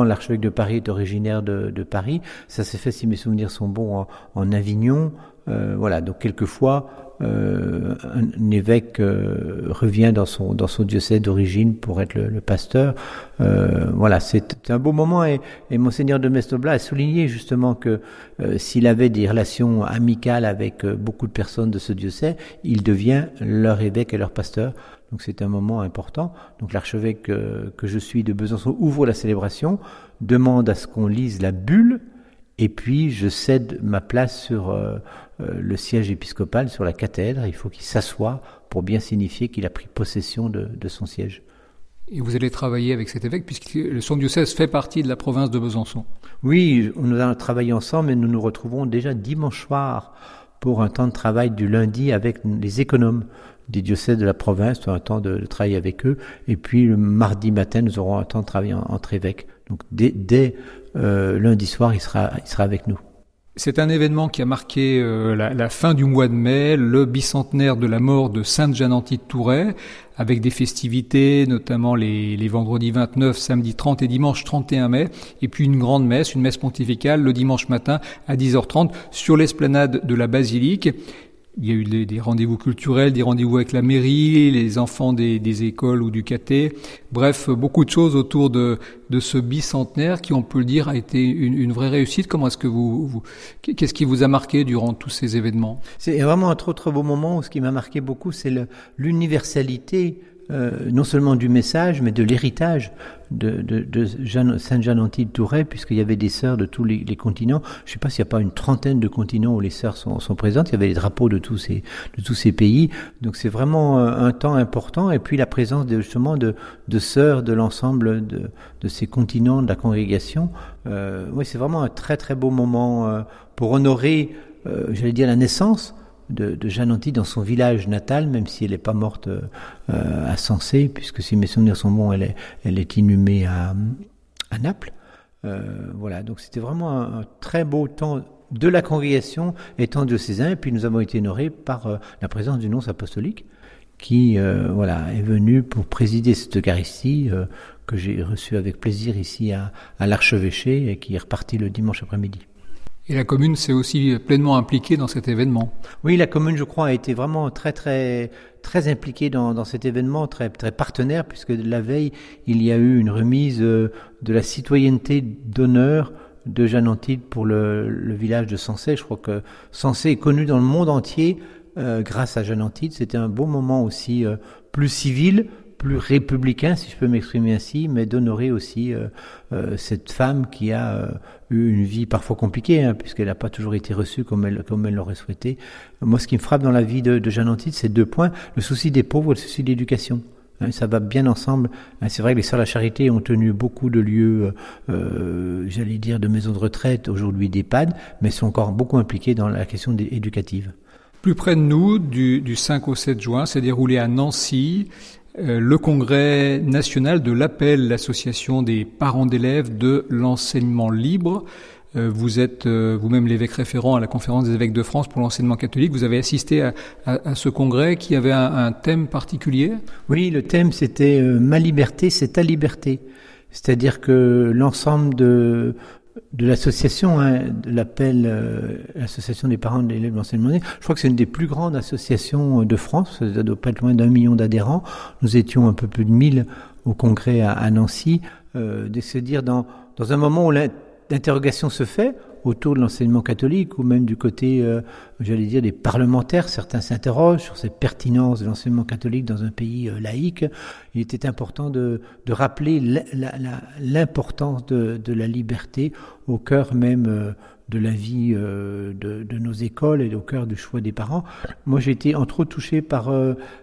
souvent l'archevêque de Paris est originaire de Paris. Ça s'est fait, si mes souvenirs sont bons, en Avignon. Voilà, donc quelquefois un évêque revient dans son diocèse d'origine pour être le pasteur. Voilà, c'est un beau moment et Monseigneur de Mestoblat a souligné justement que s'il avait des relations amicales avec beaucoup de personnes de ce diocèse, il devient leur évêque et leur pasteur. Donc c'est un moment important. Donc l'archevêque que je suis de Besançon ouvre la célébration, demande à ce qu'on lise la bulle, et puis je cède ma place sur le siège épiscopal, sur la cathèdre. Il faut qu'il s'assoie pour bien signifier qu'il a pris possession de son siège. Et vous allez travailler avec cet évêque, puisque son diocèse fait partie de la province de Besançon. Oui, nous allons travailler ensemble et nous nous retrouvons déjà dimanche soir pour un temps de travail du lundi avec les économes des diocèses de la province, un temps de travail avec eux. Et puis le mardi matin, nous aurons un temps de travail entre évêques. Donc dès lundi soir, il sera avec nous. C'est un événement qui a marqué la fin du mois de mai, le bicentenaire de la mort de Sainte Jeanne-Antie de Touret, avec des festivités, notamment les vendredis 29, samedi 30 et dimanche 31 mai, et puis une grande messe, une messe pontificale, le dimanche matin à 10h30 sur l'esplanade de la basilique. Il y a eu des rendez-vous culturels, des rendez-vous avec la mairie, les enfants des écoles ou du caté. Bref, beaucoup de choses autour de ce bicentenaire qui, on peut le dire, a été une vraie réussite. Comment est-ce que qu'est-ce qui vous a marqué durant tous ces événements? C'est vraiment un trop beau moment où ce qui m'a marqué beaucoup, c'est l'universalité, non seulement du message, mais de l'héritage de Sainte Jeanne-Antie de Touret, puisqu'il y avait des sœurs de tous les continents. Je ne sais pas s'il n'y a pas une trentaine de continents où les sœurs sont présentes. Il y avait les drapeaux de tous ces pays. Donc c'est vraiment un temps important. Et puis la présence justement de sœurs de l'ensemble de ces continents, de la congrégation. Oui, c'est vraiment un très très beau moment pour honorer, j'allais dire, la naissance de Jeanne-Antie dans son village natal, même si elle n'est pas morte à Sensé, puisque si mes souvenirs sont bons, elle est inhumée à Naples. Voilà, donc c'était vraiment un très beau temps de la congrégation étant diocésain, et puis nous avons été honorés par la présence du nonce apostolique qui est venu pour présider cette Eucharistie que j'ai reçue avec plaisir ici à l'archevêché et qui est reparti le dimanche après-midi. Et la commune s'est aussi pleinement impliquée dans cet événement. Oui, la commune, je crois, a été vraiment très très très impliquée dans cet événement, très très partenaire, puisque la veille, il y a eu une remise de la citoyenneté d'honneur de Jeanne-Antie pour le village de Sensé. Je crois que Sensé est connu dans le monde entier grâce à Jeanne-Antie. C'était un beau moment aussi plus civil, plus républicain, si je peux m'exprimer ainsi, mais d'honorer aussi cette femme qui a eu une vie parfois compliquée, puisqu'elle n'a pas toujours été reçue comme elle l'aurait souhaité. Moi, ce qui me frappe dans la vie de Jeanne-Antie, c'est 2 points, le souci des pauvres et le souci de l'éducation. Ça va bien ensemble. C'est vrai que les Sœurs de la Charité ont tenu beaucoup de lieux, j'allais dire, de maisons de retraite, aujourd'hui d'EHPAD, mais sont encore beaucoup impliquées dans la question éducative. Plus près de nous, du 5 au 7 juin, s'est déroulé à Nancy le congrès national de l'APEL, l'association des parents d'élèves de l'enseignement libre. Vous êtes vous-même l'évêque référent à la conférence des évêques de France pour l'enseignement catholique. Vous avez assisté à ce congrès qui avait un thème particulier? Oui, le thème c'était « Ma liberté, c'est ta liberté ». C'est-à-dire que l'ensemble de l'association, de l'APEL, l'association des parents d'élèves de l'enseignement libre, je crois que c'est une des plus grandes associations de France, ça doit pas être loin d'1 million d'adhérents. Nous étions un peu plus de 1000 au congrès à Nancy, de se dire dans un moment où l'interrogation se fait autour de l'enseignement catholique, ou même du côté, j'allais dire, des parlementaires, certains s'interrogent sur cette pertinence de l'enseignement catholique dans un pays laïque. Il était important de rappeler l'importance de la liberté au cœur même de la vie de nos écoles et au cœur du choix des parents. Moi, j'ai été entre autres touché par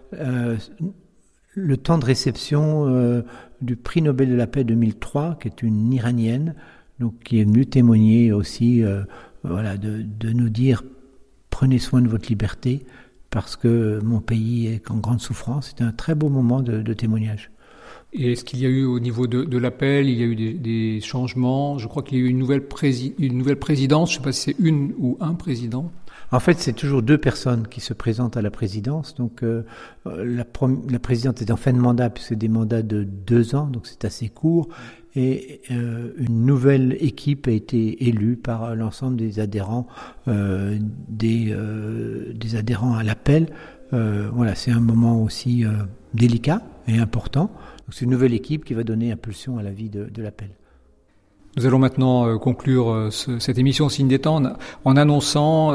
le temps de réception du prix Nobel de la paix 2003, qui est une Iranienne, donc qui est venue témoigner aussi, de nous dire prenez soin de votre liberté parce que mon pays est en grande souffrance. C'était un très beau moment de témoignage. Et est-ce qu'il y a eu au niveau de l'appel, il y a eu des changements? Je crois qu'il y a eu une nouvelle présidence. Je ne sais pas si c'est une ou un président. En fait, c'est toujours 2 personnes qui se présentent à la présidence. Donc, la présidente est en fin de mandat, puisque c'est des mandats de 2 ans, donc c'est assez court. et une nouvelle équipe a été élue par l'ensemble des adhérents, des adhérents à l'appel. Voilà, c'est un moment aussi délicat et important. Donc, c'est une nouvelle équipe qui va donner impulsion à la vie de l'appel. Nous allons maintenant conclure cette émission Signe des temps en annonçant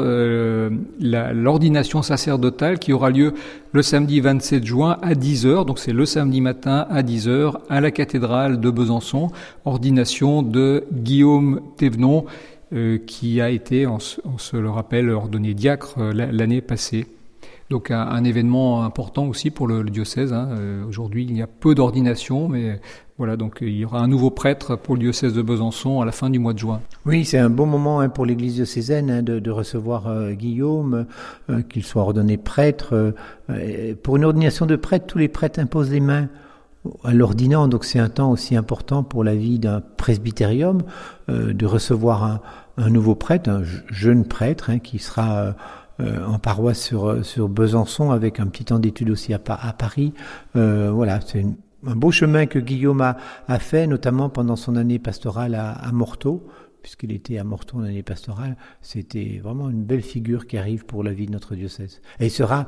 l'ordination sacerdotale qui aura lieu le samedi 27 juin à 10h, donc c'est le samedi matin à 10h à la cathédrale de Besançon, ordination de Guillaume Thévenon qui a été, on se le rappelle, ordonné diacre l'année passée. Donc un événement important aussi pour le diocèse. Aujourd'hui, il y a peu d'ordinations, mais voilà, donc il y aura un nouveau prêtre pour le diocèse de Besançon à la fin du mois de juin. Oui, c'est un bon moment pour l'Église diocésaine de recevoir Guillaume, qu'il soit ordonné prêtre. Pour une ordination de prêtre, tous les prêtres imposent les mains à l'ordinant, donc c'est un temps aussi important pour la vie d'un presbytérium de recevoir un nouveau prêtre, un jeune prêtre qui sera en paroisse sur Besançon avec un petit temps d'études aussi à Paris. Voilà, c'est un beau chemin que Guillaume a fait, notamment pendant son année pastorale à Morteau, puisqu'il était à Morteau en année pastorale. C'était vraiment une belle figure qui arrive pour la vie de notre diocèse. Et il sera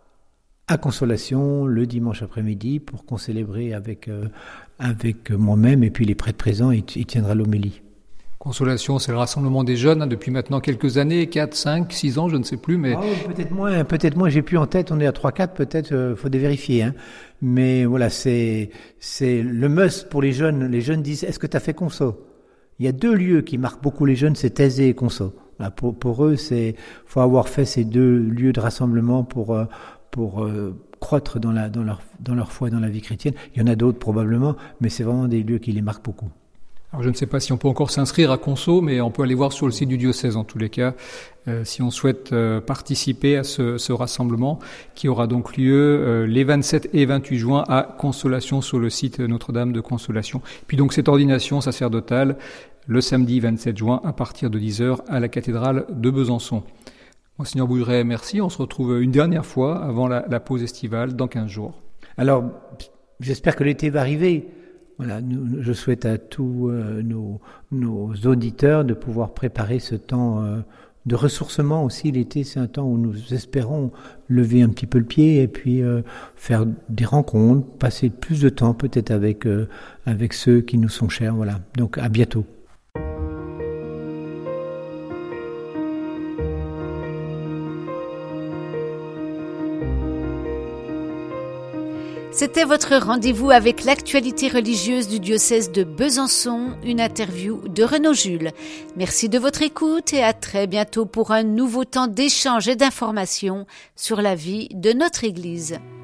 à Consolation le dimanche après-midi pour qu'on célébrer avec moi-même et puis les prêtres présents, il tiendra l'homélie. Consolation, c'est le rassemblement des jeunes depuis maintenant quelques années, 4, 5, 6 ans, je ne sais plus. Mais peut-être moins, j'ai plus en tête, on est à 3, 4, peut-être, faut vérifier. Mais voilà, c'est le must pour les jeunes. Les jeunes disent, est-ce que tu as fait Conso ? Il y a 2 lieux qui marquent beaucoup les jeunes, c'est Thésée et Conso. Voilà, pour eux, faut avoir fait ces 2 lieux de rassemblement pour croître dans leur foi et dans la vie chrétienne. Il y en a d'autres probablement, mais c'est vraiment des lieux qui les marquent beaucoup. Alors je ne sais pas si on peut encore s'inscrire à Conso, mais on peut aller voir sur le site du diocèse en tous les cas, si on souhaite participer à ce rassemblement qui aura donc lieu les 27 et 28 juin à Consolation sur le site Notre-Dame de Consolation. Puis donc cette ordination sacerdotale le samedi 27 juin à partir de 10h à la cathédrale de Besançon. Monseigneur Bouilleret, merci. On se retrouve une dernière fois avant la pause estivale dans 15 jours. Alors, j'espère que l'été va arriver. Voilà, je souhaite à tous nos auditeurs de pouvoir préparer ce temps de ressourcement aussi. L'été, c'est un temps où nous espérons lever un petit peu le pied et puis faire des rencontres, passer plus de temps peut-être avec ceux qui nous sont chers. Voilà, donc à bientôt. C'était votre rendez-vous avec l'actualité religieuse du diocèse de Besançon, une interview de Renaud Jules. Merci de votre écoute et à très bientôt pour un nouveau temps d'échange et d'information sur la vie de notre Église.